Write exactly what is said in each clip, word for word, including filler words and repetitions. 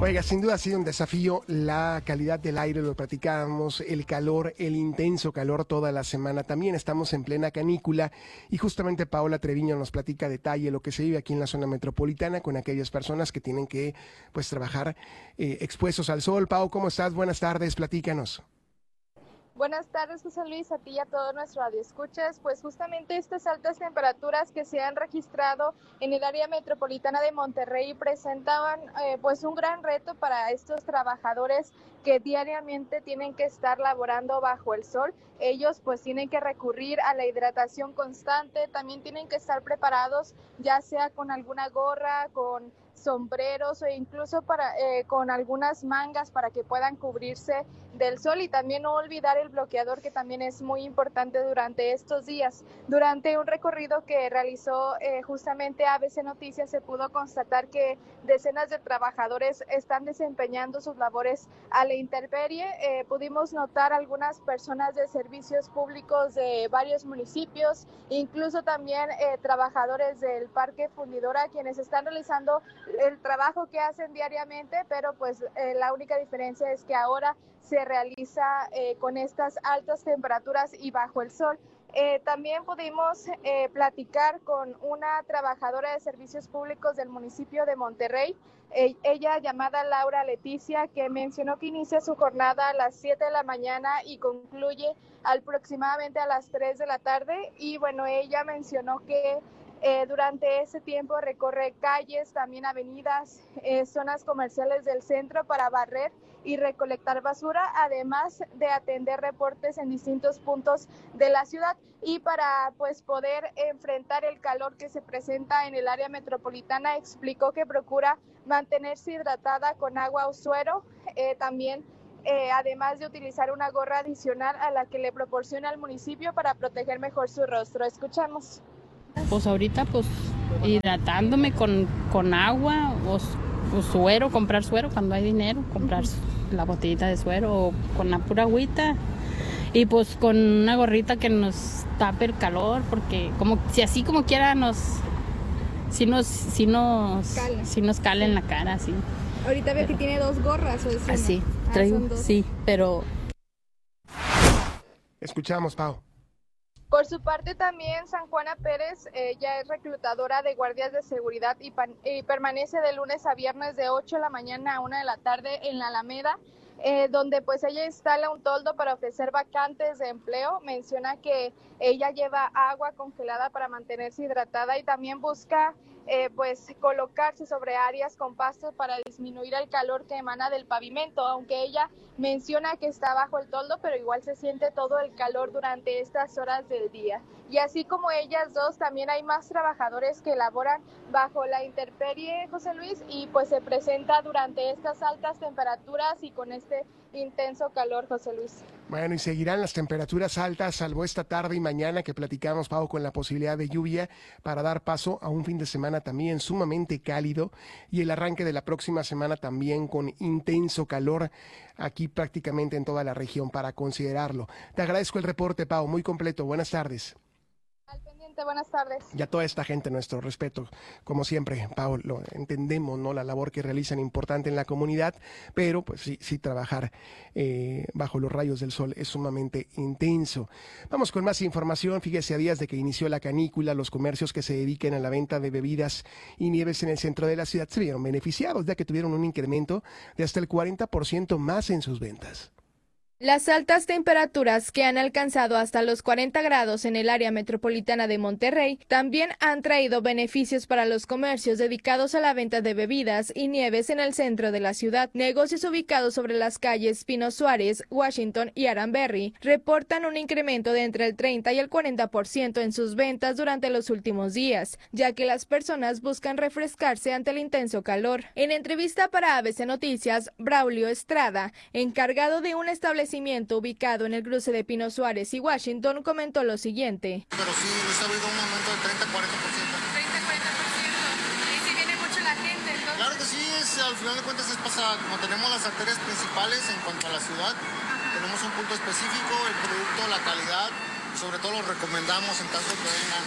Oiga, sin duda ha sido un desafío la calidad del aire, lo platicábamos, el calor, el intenso calor toda la semana. También estamos en plena canícula y justamente Paola Treviño nos platica a detalle lo que se vive aquí en la zona metropolitana con aquellas personas que tienen que pues trabajar eh, expuestos al sol. Pau, ¿cómo estás? Buenas tardes, platícanos. Buenas tardes, José Luis, a ti y a todo nuestro radioescuchas. Pues justamente estas altas temperaturas que se han registrado en el área metropolitana de Monterrey presentaban eh, pues un gran reto para estos trabajadores que diariamente tienen que estar laborando bajo el sol. Ellos pues tienen que recurrir a la hidratación constante, también tienen que estar preparados ya sea con alguna gorra, con sombreros o incluso para, eh, con algunas mangas para que puedan cubrirse del sol, y también no olvidar el bloqueador, que también es muy importante durante estos días. Durante un recorrido que realizó eh, justamente A B C Noticias se pudo constatar que decenas de trabajadores están desempeñando sus labores a la intemperie. Eh, pudimos notar algunas personas de servicios públicos de varios municipios, incluso también eh, trabajadores del Parque Fundidora, quienes están realizando el trabajo que hacen diariamente, pero pues eh, la única diferencia es que ahora se realiza eh, con estas altas temperaturas y bajo el sol. Eh, también pudimos eh, platicar con una trabajadora de servicios públicos del municipio de Monterrey, eh, ella llamada Laura Leticia, que mencionó que inicia su jornada a las siete de la mañana y concluye aproximadamente a las tres de la tarde, y bueno, ella mencionó que Eh, durante ese tiempo recorre calles, también avenidas, eh, zonas comerciales del centro para barrer y recolectar basura, además de atender reportes en distintos puntos de la ciudad. Y para pues poder enfrentar el calor que se presenta en el área metropolitana, explicó que procura mantenerse hidratada con agua o suero, eh, también Eh, además de utilizar una gorra adicional a la que le proporciona el municipio para proteger mejor su rostro. Escuchamos. Pues ahorita pues hidratándome con, con agua o, o suero, comprar suero cuando hay dinero, comprar uh-huh. la botellita de suero o con la pura agüita, y pues con una gorrita que nos tape el calor, porque como si así como quiera nos si nos si nos cala, si nos cala en la cara, sí. Ahorita veo que tiene dos gorras, ¿o es una? Así, ah, traigo, sí, pero escuchamos, Pau. Por su parte también San Juana Pérez, ella es reclutadora de guardias de seguridad y, pan, y permanece de lunes a viernes de ocho de la mañana a una de la tarde en la Alameda, eh, donde pues ella instala un toldo para ofrecer vacantes de empleo. Menciona que ella lleva agua congelada para mantenerse hidratada y también busca eh, pues colocarse sobre áreas con pastos para disminuir el calor que emana del pavimento, aunque ella menciona que está bajo el toldo, pero igual se siente todo el calor durante estas horas del día. Y así como ellas dos, también hay más trabajadores que laboran bajo la intemperie, José Luis, y pues se presenta durante estas altas temperaturas y con este intenso calor, José Luis. Bueno, y seguirán las temperaturas altas, salvo esta tarde y mañana que platicamos, Pau, con la posibilidad de lluvia para dar paso a un fin de semana también sumamente cálido, y el arranque de la próxima semana también con intenso calor aquí prácticamente en toda la región, para considerarlo. Te agradezco el reporte, Pau, muy completo. Buenas tardes. Al pendiente, buenas tardes. Y a toda esta gente, nuestro respeto. Como siempre, Pau, lo entendemos, ¿no? La labor que realizan importante en la comunidad, pero pues sí, sí trabajar eh, bajo los rayos del sol es sumamente intenso. Vamos con más información. Fíjese, a días de que inició la canícula, los comercios que se dediquen a la venta de bebidas y nieves en el centro de la ciudad se vieron beneficiados, ya que tuvieron un incremento de hasta el cuarenta por ciento más en sus ventas. Las altas temperaturas que han alcanzado hasta los cuarenta grados en el área metropolitana de Monterrey también han traído beneficios para los comercios dedicados a la venta de bebidas y nieves en el centro de la ciudad. Negocios ubicados sobre las calles Pino Suárez, Washington y Aranberry reportan un incremento de entre el treinta y el cuarenta por ciento en sus ventas durante los últimos días, ya que las personas buscan refrescarse ante el intenso calor. En entrevista para A B C Noticias, Braulio Estrada, encargado de un establecimiento ubicado en el cruce de Pino Suárez y Washington, comentó lo siguiente. Pero sí, les ha habido un aumento del treinta a cuarenta por ciento. treinta a cuarenta por ciento. ¿Y si viene mucho la gente, entonces? Claro que sí, es, al final de cuentas es pasada. Como tenemos las arterias principales en cuanto a la ciudad, ajá, tenemos un punto específico, el producto, la calidad, y sobre todo lo recomendamos en caso de que vengan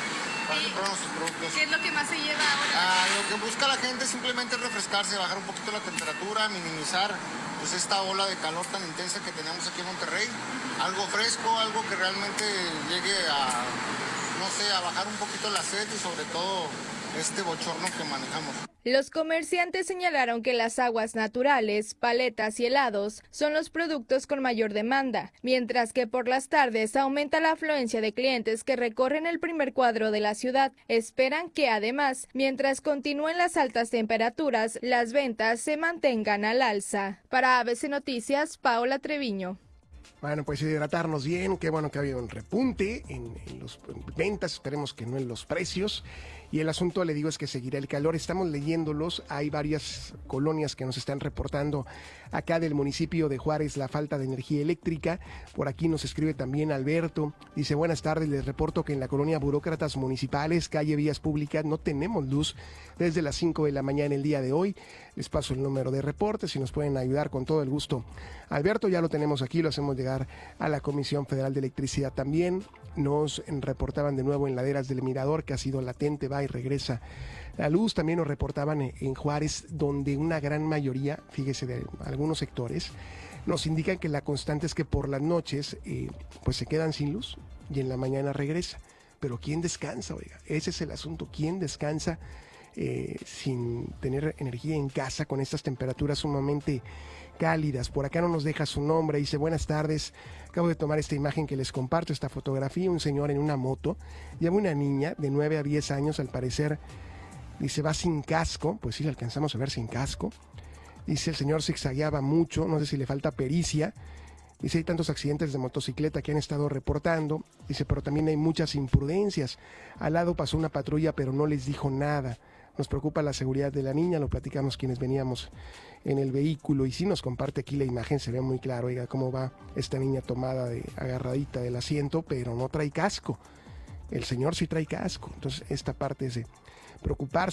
para que prueben nuestros productos. ¿Qué es lo que más se lleva ahora? Ah, lo que busca la gente simplemente es refrescarse, bajar un poquito la temperatura, minimizar pues esta ola de calor tan intensa que tenemos aquí en Monterrey. Algo fresco, algo que realmente llegue a, no sé, a bajar un poquito la sed y sobre todo este bochorno que manejamos. Los comerciantes señalaron que las aguas naturales, paletas y helados son los productos con mayor demanda, mientras que por las tardes aumenta la afluencia de clientes que recorren el primer cuadro de la ciudad. Esperan que además, mientras continúen las altas temperaturas, las ventas se mantengan al alza. Para A B C Noticias, Paola Treviño. Bueno, pues hidratarnos bien, qué bueno que ha habido un repunte en, en las ventas, esperemos que no en los precios. Y el asunto, le digo, es que seguirá el calor. Estamos leyéndolos, hay varias colonias que nos están reportando acá del municipio de Juárez la falta de energía eléctrica. Por aquí nos escribe también Alberto, dice: buenas tardes, les reporto que en la colonia Burócratas Municipales, calle Vías Públicas, no tenemos luz desde las cinco de la mañana el día de hoy. Les paso el número de reportes, si nos pueden ayudar con todo el gusto. Alberto, ya lo tenemos aquí, lo hacemos llegar a la Comisión Federal de Electricidad también. Nos reportaban de nuevo en Laderas del Mirador que ha sido latente, va y regresa la luz. También nos reportaban en Juárez, donde una gran mayoría, fíjese, de algunos sectores, nos indican que la constante es que por las noches eh, pues se quedan sin luz y en la mañana regresa. Pero ¿quién descansa? Oiga, ese es el asunto. ¿Quién descansa eh, sin tener energía en casa con estas temperaturas sumamente cálidas? Por acá no nos deja su nombre, dice: buenas tardes, acabo de tomar esta imagen que les comparto, esta fotografía, un señor en una moto, lleva una niña de nueve a diez años, al parecer, dice, va sin casco, pues sí, le alcanzamos a ver sin casco, dice, el señor zigzagueaba mucho, no sé si le falta pericia, dice, hay tantos accidentes de motocicleta que han estado reportando, dice, pero también hay muchas imprudencias, al lado pasó una patrulla pero no les dijo nada. Nos preocupa la seguridad de la niña, lo platicamos quienes veníamos en el vehículo y sí nos comparte aquí la imagen, se ve muy claro, oiga, cómo va esta niña tomada, de agarradita del asiento, pero no trae casco. El señor sí trae casco, entonces esta parte es de preocuparse.